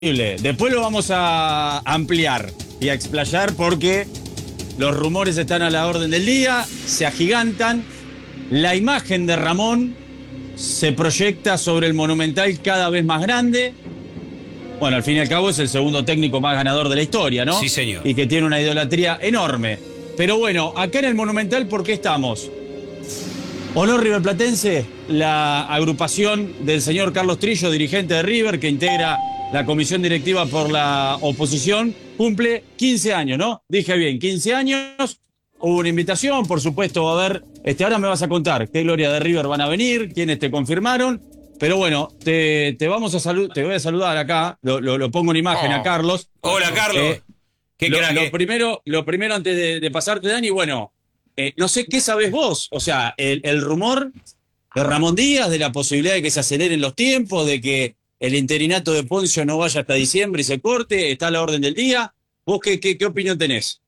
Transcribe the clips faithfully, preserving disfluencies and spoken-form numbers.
Después lo vamos a ampliar y a explayar porque los rumores están a la orden del día, se agigantan. La imagen de Ramón se proyecta sobre el Monumental cada vez más grande. Bueno, al fin y al cabo es el segundo técnico más ganador de la historia, ¿no? Sí, señor. Y que tiene una idolatría enorme. Pero bueno, acá en el Monumental, ¿por qué estamos? Honor Riverplatense, la agrupación del señor Carlos Trillo, dirigente de River, que integra la comisión directiva por la oposición, cumple quince años, ¿no? Dije bien, quince años. Hubo una invitación, por supuesto, va a haber... Este, ahora me vas a contar qué gloria de River van a venir, quiénes te confirmaron. Pero bueno, te, te vamos a saludar, te voy a saludar acá, lo, lo, lo pongo en imagen oh. a Carlos. Hola, Carlos. Eh, qué lo, crack. Lo primero, lo primero antes de, de pasarte, Dani, bueno, eh, no sé qué sabés vos. O sea, el, el rumor de Ramón Díaz, de la posibilidad de que se aceleren los tiempos, de que el interinato de Poncio no vaya hasta diciembre y se corte, está a la orden del día. ¿Vos qué, qué, qué opinión tenés?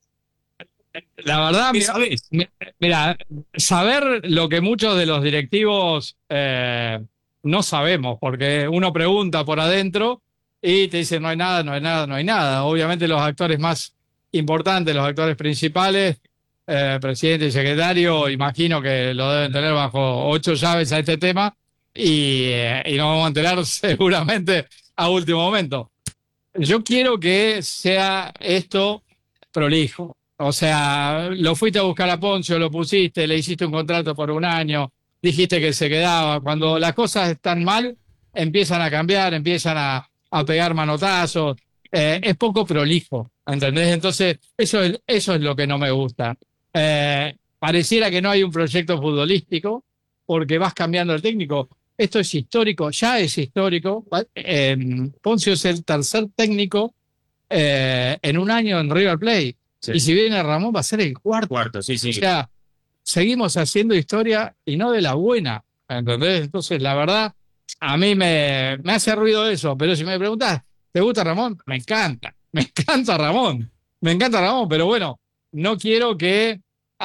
La verdad, ¿Qué mira, sabés? mira, saber lo que muchos de los directivos eh, no sabemos, porque uno pregunta por adentro y te dicen no hay nada, no hay nada, no hay nada. Obviamente los actores más importantes, los actores principales, eh, presidente y secretario, imagino que lo deben tener bajo ocho llaves a este tema y, eh, y nos vamos a enterar seguramente a último momento. Yo quiero que sea esto prolijo. O sea, lo fuiste a buscar a Poncio, lo pusiste, le hiciste un contrato por un año, dijiste que se quedaba. Cuando las cosas están mal, empiezan a cambiar, empiezan a, a pegar manotazos. Eh, es poco prolijo, ¿entendés? Entonces, eso es, eso es lo que no me gusta. Eh, pareciera que no hay un proyecto futbolístico porque vas cambiando el técnico. Esto es histórico, ya es histórico. Eh, Poncio es el tercer técnico eh, en un año en River Plate. Sí. Y si viene Ramón va a ser el cuarto. Cuarto, sí, sí. O sea, seguimos haciendo historia y no de la buena, ¿entendés? Entonces, la verdad, a mí me, me hace ruido eso. Pero si me preguntás, ¿te gusta Ramón? Me encanta. Me encanta Ramón. Me encanta Ramón, pero bueno, no quiero que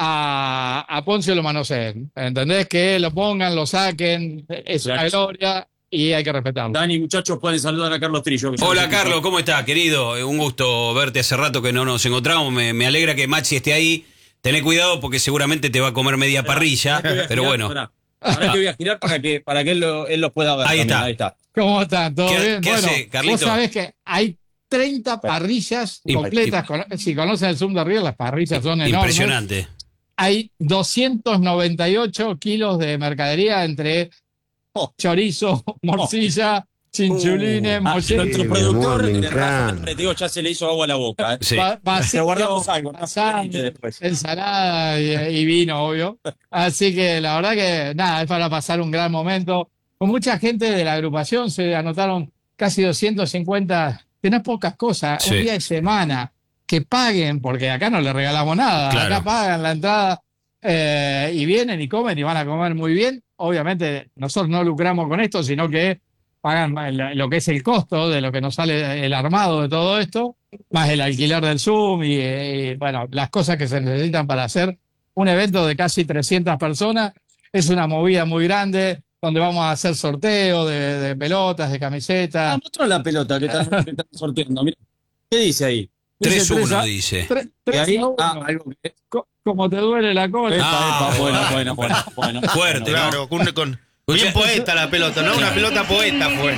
a, a Poncio lo manoseen. ¿Entendés? Que lo pongan, lo saquen. Es una gloria y hay que respetarlo. Dani, muchachos, pueden saludar a Carlos Trillo. Hola, Carlos, ¿cómo estás, querido? Un gusto verte, hace rato que no nos encontramos. Me, me alegra que Maxi esté ahí. Tené cuidado porque seguramente te va a comer media parrilla, pero bueno. Ahora, ahora te voy a girar para que, para que él, lo, él los pueda ver. Ahí también. está. Ahí está. ¿Cómo están? ¿Todo ¿Qué, bien? ¿qué Bueno, hace, Carlito? vos sabés que hay treinta parrillas Imp- completas. Con, si conocen el Zoom de Río, las parrillas son enormes. Impresionante. Hay doscientos noventa y ocho kilos de mercadería entre oh, chorizo, morcilla, chinchulines, uh, ah, molletes. nuestro productor, de raza, te digo, ya se le hizo agua a la boca. ¿eh? Sí. Va- vacío, Te guardamos algo, ¿no? sangre, Después. ensalada y, y vino, obvio. Así que la verdad que nada, es para pasar un gran momento. Con mucha gente de la agrupación se anotaron casi doscientos cincuenta, que no es pocas cosas, Sí. un día de semana, que paguen, porque acá no le regalamos nada, Claro. acá pagan la entrada eh, y vienen y comen y van a comer muy bien. Obviamente nosotros no lucramos con esto, sino que pagan lo que es el costo de lo que nos sale el armado de todo esto, más el alquiler del Zoom y, y bueno, las cosas que se necesitan para hacer un evento de casi trescientas personas. Es una movida muy grande donde vamos a hacer sorteo de, de pelotas, de camisetas. Ah, mostró la pelota que están, que están sorteando. Mira. ¿Qué dice ahí? tres uno a- dice. tres- ¿Y tres ahí? a uno. Ah, algo que... Co- Como te duele la cola. Epa, Ah, epa, bueno, bueno. bueno, bueno, bueno. Fuerte, Bueno, Claro, con, con- bien Escucha- poeta la pelota, ¿no? Una pelota poeta fue.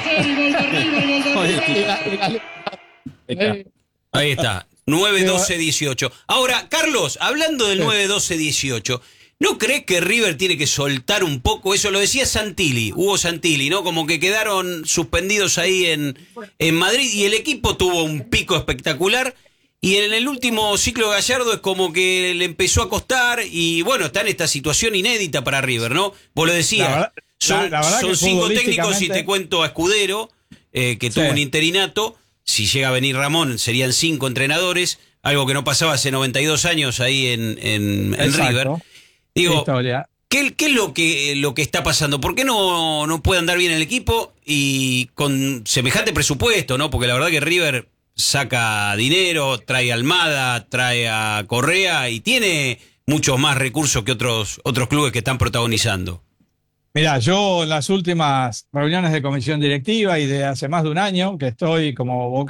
Y la- y la- eh, Ahí está. nueve doce dieciocho. Ahora, Carlos, hablando del nueve doce dieciocho, ¿no crees que River tiene que soltar un poco eso? Lo decía Santilli, Hugo Santilli, ¿no? Como que quedaron suspendidos ahí en, en Madrid y el equipo tuvo un pico espectacular. Y en el último ciclo de Gallardo es como que le empezó a costar y bueno, está en esta situación inédita para River, ¿no? Vos lo decías, La verdad- son, la- la verdad son que cinco técnicos y futbolísticamente- te cuento a Escudero, eh, que tuvo Sí. un interinato. Si llega a venir Ramón, serían cinco entrenadores, algo que no pasaba hace noventa y dos años ahí en, en, en Exacto. River. Digo, Historia. ¿qué, qué es lo que, lo que está pasando? ¿Por qué no, no puede andar bien el equipo y con semejante presupuesto, ¿no? Porque la verdad que River saca dinero, trae a Almada, trae a Correa y tiene muchos más recursos que otros, otros clubes que están protagonizando. Mirá, yo en las últimas reuniones de comisión directiva y de hace más de un año que estoy como vocal